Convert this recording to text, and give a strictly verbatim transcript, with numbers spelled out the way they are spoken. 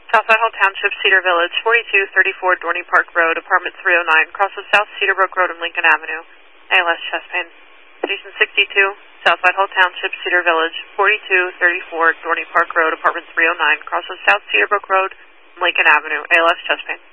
South Whitehall Township, Cedar Village, forty-two thirty-four Dorney Park Road, apartment three oh nine, crosses South Cedarbrook Road and Lincoln Avenue. A L S chest pain. Station sixty-two, South Whitehall Township, Cedar Village, forty-two thirty-four Dorney Park Road, apartment three oh nine, crosses South Cedarbrook Road and Lincoln Avenue. A L S chest pain.